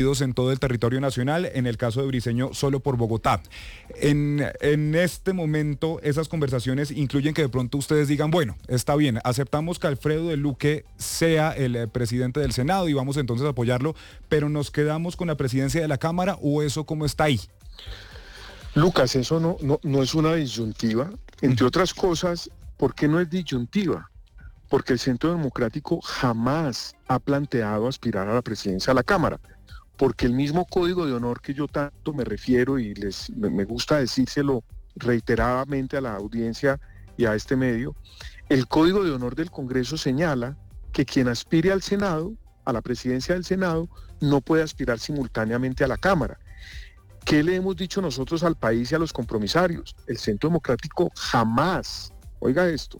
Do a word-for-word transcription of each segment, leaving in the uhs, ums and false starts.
en todo el territorio nacional, en el caso de Briceño solo por Bogotá. En, en este momento esas conversaciones incluyen que de pronto ustedes digan, bueno, está bien, aceptamos que Alfredo de Luque sea el eh, presidente del Senado y vamos entonces a apoyarlo, pero ¿nos quedamos con la presidencia de la Cámara o eso cómo está ahí? Lucas, eso no, no, no es una disyuntiva. Entre otras cosas, ¿por qué no es disyuntiva? Porque el Centro Democrático jamás ha planteado aspirar a la presidencia de la Cámara. Porque el mismo código de honor que yo tanto me refiero y les me gusta decírselo reiteradamente a la audiencia y a este medio, el código de honor del Congreso señala que quien aspire al Senado, a la presidencia del Senado, no puede aspirar simultáneamente a la Cámara. ¿Qué le hemos dicho nosotros al país y a los compromisarios? El Centro Democrático jamás, oiga esto,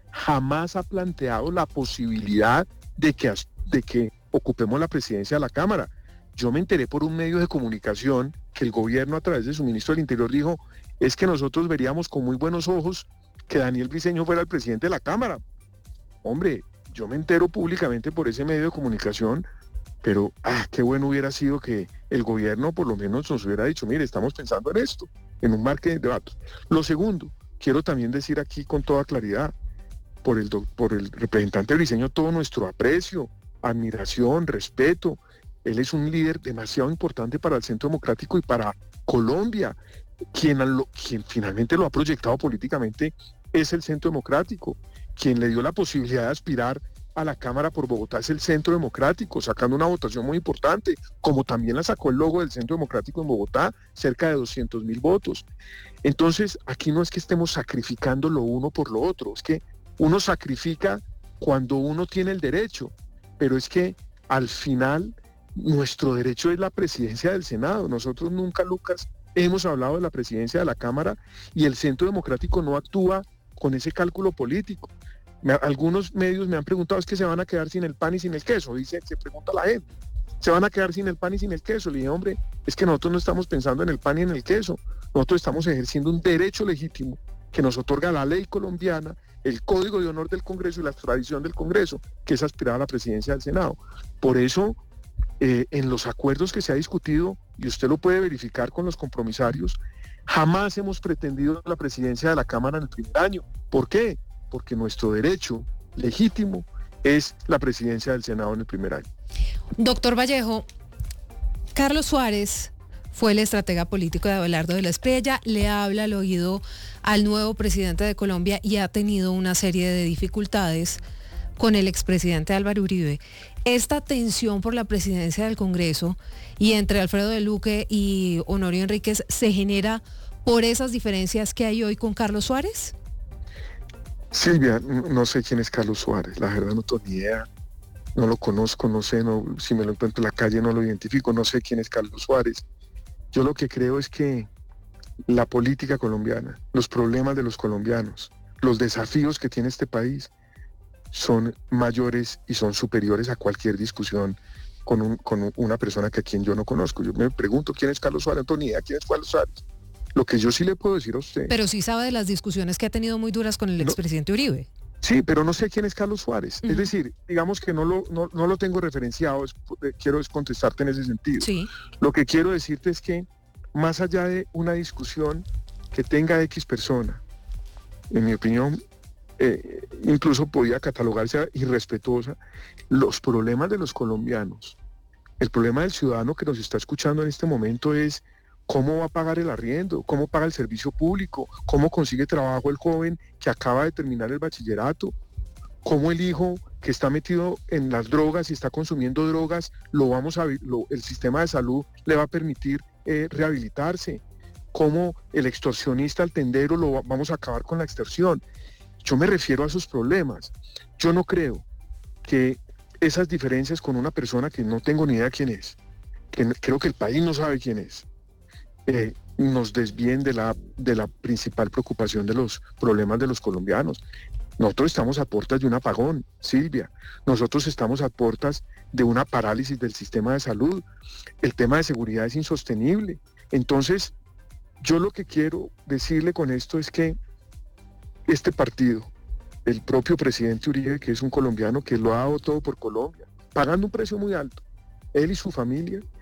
jamás ha planteado la posibilidad de que, de que ocupemos la presidencia de la Cámara. Yo me enteré por un medio de comunicación que el gobierno a través de su ministro del Interior dijo, es que nosotros veríamos con muy buenos ojos que Daniel Briceño fuera el presidente de la Cámara. Hombre, yo me entero públicamente por ese medio de comunicación, pero ah, qué bueno hubiera sido que el gobierno por lo menos nos hubiera dicho, mire, estamos pensando en esto, en un marco de debate. Lo segundo, quiero también decir aquí con toda claridad, por el, por el representante Briceño todo nuestro aprecio, admiración, respeto. Él es un líder demasiado importante para el Centro Democrático y para Colombia. Quien, lo, quien finalmente lo ha proyectado políticamente es el Centro Democrático. Quien le dio la posibilidad de aspirar a la Cámara por Bogotá es el Centro Democrático, sacando una votación muy importante, como también la sacó el logo del Centro Democrático en Bogotá, cerca de doscientos mil votos. Entonces, aquí no es que estemos sacrificando lo uno por lo otro, es que uno sacrifica cuando uno tiene el derecho, pero es que al final nuestro derecho es la presidencia del Senado. Nosotros nunca, Lucas, hemos hablado de la presidencia de la Cámara y el Centro Democrático no actúa con ese cálculo político. Me, algunos medios me han preguntado, es que se van a quedar sin el pan y sin el queso, dice, se pregunta la gente, se van a quedar sin el pan y sin el queso. Le dije, hombre, es que nosotros no estamos pensando en el pan y en el queso, nosotros estamos ejerciendo un derecho legítimo que nos otorga la ley colombiana, el Código de Honor del Congreso y la tradición del Congreso, que es aspirar a la presidencia del Senado. Por eso, eh, en los acuerdos que se ha discutido, y usted lo puede verificar con los compromisarios, jamás hemos pretendido la presidencia de la Cámara en el primer año. ¿Por qué? Porque nuestro derecho legítimo es la presidencia del Senado en el primer año. Doctor Vallejo, Carlos Suárez fue el estratega político de Abelardo de la Espriella, le habla al oído al nuevo presidente de Colombia y ha tenido una serie de dificultades con el expresidente Álvaro Uribe. Esta tensión por la presidencia del Congreso y entre Alfredo de Luque y Honorio Enríquez se genera por esas diferencias que hay hoy con Carlos Suárez. Silvia, no sé quién es Carlos Suárez, la verdad no tengo ni idea, no lo conozco, no sé, no, si me lo encuentro en la calle no lo identifico, no sé quién es Carlos Suárez. Yo lo que creo es que la política colombiana, los problemas de los colombianos, los desafíos que tiene este país son mayores y son superiores a cualquier discusión con, un, con una persona que a quien yo no conozco. Yo me pregunto quién es Carlos Suárez, no tengo ni idea quién es Carlos Suárez. Lo que yo sí le puedo decir a usted... Pero sí sabe de las discusiones que ha tenido muy duras con el no, expresidente Uribe. Sí, pero no sé quién es Carlos Suárez. Uh-huh. Es decir, digamos que no lo, no, no lo tengo referenciado, es, quiero contestarte en ese sentido. Sí. Lo que quiero decirte es que más allá de una discusión que tenga X persona, en mi opinión, eh, incluso podía catalogarse irrespetuosa, los problemas de los colombianos, el problema del ciudadano que nos está escuchando en este momento es cómo va a pagar el arriendo, cómo paga el servicio público, cómo consigue trabajo el joven que acaba de terminar el bachillerato, cómo el hijo que está metido en las drogas y está consumiendo drogas, lo vamos a, lo, el sistema de salud le va a permitir eh, rehabilitarse, cómo el extorsionista, el tendero, lo vamos a acabar con la extorsión. Yo me refiero a esos problemas. Yo no creo que esas diferencias con una persona que no tengo ni idea quién es, que creo que el país no sabe quién es, Eh, nos desvíen de la, de la principal preocupación de los problemas de los colombianos. Nosotros estamos a puertas de un apagón, Silvia. Nosotros estamos a puertas de una parálisis del sistema de salud. El tema de seguridad es insostenible. Entonces, yo lo que quiero decirle con esto es que este partido, el propio presidente Uribe, que es un colombiano que lo ha dado todo por Colombia, pagando un precio muy alto, él y su familia,